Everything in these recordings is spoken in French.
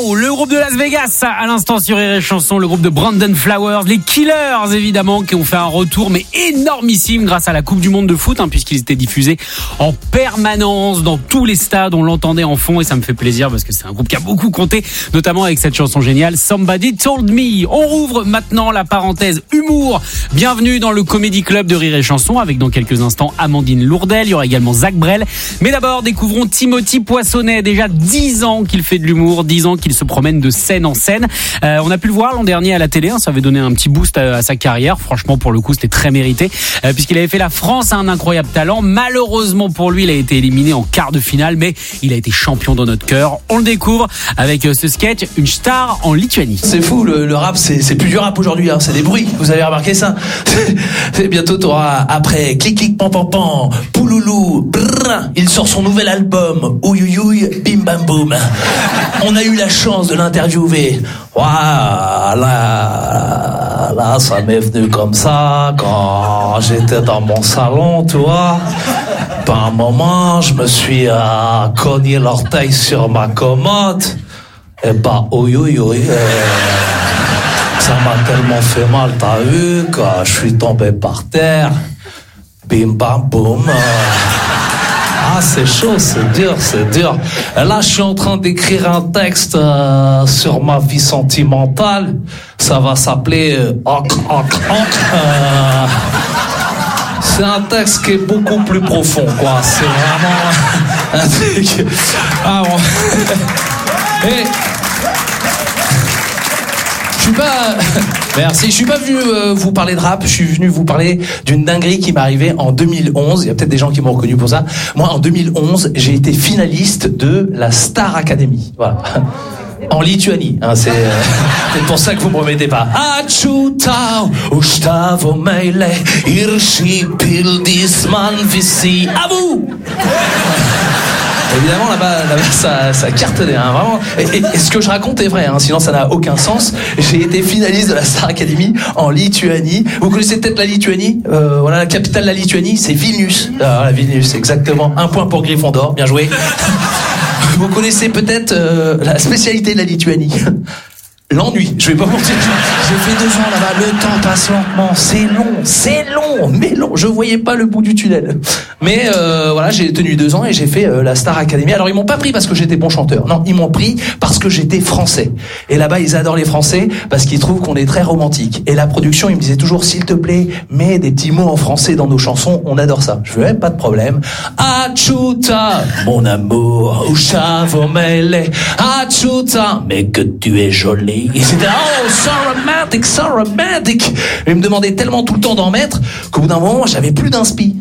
Hello, le groupe de Las Vegas, à l'instant sur Rire et Chanson, le groupe de Brandon Flowers, les Killers évidemment, qui ont fait un retour mais énormissime grâce à la Coupe du Monde de foot, puisqu'ils étaient diffusés en permanence dans tous les stades, on l'entendait en fond et ça me fait plaisir parce que c'est un groupe qui a beaucoup compté, notamment avec cette chanson géniale Somebody Told Me. On rouvre maintenant la parenthèse humour. Bienvenue dans le Comedy Club de Rire et Chanson avec dans quelques instants Amandine Lourdel, il y aura également Zach Brel. Mais d'abord, découvrons Timothy Poissonnet, déjà 10 ans qu'il fait de l'humour, 10 ans qu'il se promène de scène en scène. On a pu le voir l'an dernier à la télé, ça avait donné un petit boost à sa carrière. Franchement, pour le coup, c'était très mérité, puisqu'il avait fait la France à un incroyable talent. Malheureusement pour lui, il a été éliminé en quart de finale, mais il a été champion dans notre cœur. On le découvre avec ce sketch, une star en Lituanie. C'est fou, le rap, c'est plus du rap aujourd'hui, c'est des bruits. Vous avez remarqué ça? Bientôt, t'auras après clic clic pan pan pan, pouloulou, brrr, il sort son nouvel album, ouïouïouï, bim bam boum. On a eu la chance de l'interviewer. Là, ça m'est venu comme ça quand j'étais dans mon salon, tu vois. Par un moment, je me suis cogné l'orteil sur ma commode. Et bah, ouïouïouï. Ça m'a tellement fait mal, t'as vu, quand je suis tombé par terre. Bim bam boum. C'est chaud, c'est dur. Là, je suis en train d'écrire un texte sur ma vie sentimentale. Ça va s'appeler c'est un texte qui est beaucoup plus profond, quoi. C'est vraiment un truc. Bon. Et Merci. Je suis pas venu vous parler de rap. Je suis venu vous parler d'une dinguerie qui m'est arrivée en 2011. Il y a peut-être des gens qui m'ont reconnu pour ça. Moi, en 2011, j'ai été finaliste de la Star Academy. Voilà. En Lituanie. C'est peut-être pour ça que vous me remettez pas. Atchutau, ustavo meile, irshi pildisman visi. À vous! Évidemment, là-bas, ça cartonnait, vraiment. Et ce que je raconte est vrai, sinon ça n'a aucun sens. J'ai été finaliste de la Star Academy en Lituanie. Vous connaissez peut-être la Lituanie, la capitale de la Lituanie, c'est Vilnius. Voilà, Vilnius, exactement. 1 point pour Gryffondor, bien joué. Vous connaissez peut-être la spécialité de la Lituanie. L'ennui, je vais pas mentir, j'ai fait 2 ans là-bas, le temps passe lentement, c'est long, mais long, je voyais pas le bout du tunnel. Mais j'ai tenu 2 ans et j'ai fait la Star Academy. Alors ils m'ont pas pris parce que j'étais bon chanteur, non, ils m'ont pris parce que j'étais français. Et là-bas ils adorent les Français parce qu'ils trouvent qu'on est très romantique. Et la production, ils me disaient toujours, s'il te plaît, mets des petits mots en français dans nos chansons, on adore ça. Je fais, pas de problème. Achuta, mon amour, Ushavomele, Achuta, mais que tu es jolie. Et c'était so romantic. Et ils me demandaient tellement tout le temps d'en mettre qu'au bout d'un moment, j'avais plus d'inspi.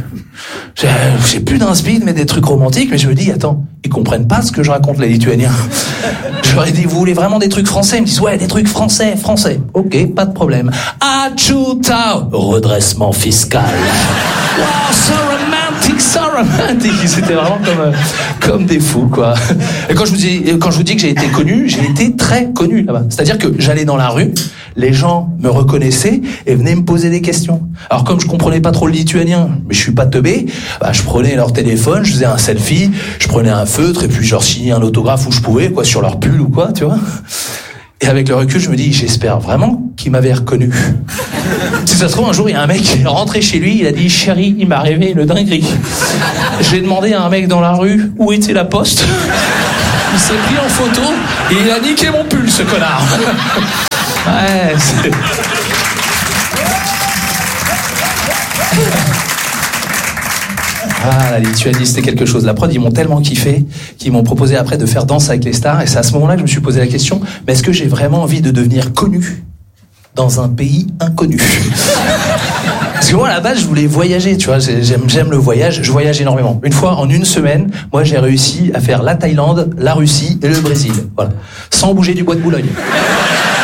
J'ai plus d'inspi de mettre des trucs romantiques, mais je me dis, attends, ils comprennent pas ce que je raconte, les Lituaniens. Je leur ai dit, vous voulez vraiment des trucs français? Ils me disent, ouais, des trucs français. Ok, pas de problème. Achuta, redressement fiscal. Wow, so romantic. C'était vraiment comme des fous, quoi. Et quand je vous dis que j'ai été connu, j'ai été très connu là-bas. C'est-à-dire que j'allais dans la rue, les gens me reconnaissaient et venaient me poser des questions. Alors comme je comprenais pas trop le lituanien, mais je suis pas teubé, je prenais leur téléphone, je faisais un selfie, je prenais un feutre et puis je leur signais un autographe où je pouvais, quoi, sur leur pull ou quoi, tu vois. Et avec le recul, je me dis, j'espère vraiment qu'il m'avait reconnu. Si ça se trouve, un jour, il y a un mec qui est rentré chez lui, il a dit, chérie, il m'est arrivé une dinguerie. J'ai demandé à un mec dans la rue où était la poste. Il s'est pris en photo et il a niqué mon pull, ce connard. Ouais, c'est... La Lituanie, c'était quelque chose. La prod, ils m'ont tellement kiffé qu'ils m'ont proposé après de faire Danse avec les stars. Et c'est à ce moment-là que je me suis posé la question, mais est-ce que j'ai vraiment envie de devenir connu dans un pays inconnu? Parce que moi, à la base, je voulais voyager, tu vois. J'aime le voyage. Je voyage énormément. Une fois, en 1 semaine, moi, j'ai réussi à faire la Thaïlande, la Russie et le Brésil. Voilà. Sans bouger du bois de Boulogne.